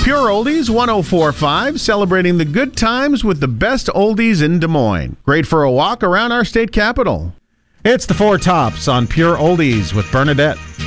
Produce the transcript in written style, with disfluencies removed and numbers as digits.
Pure Oldies 104.5, celebrating the good times with the best oldies in Des Moines. Great for a walk around our state capital. It's the Four Tops on Pure Oldies with Bernadette.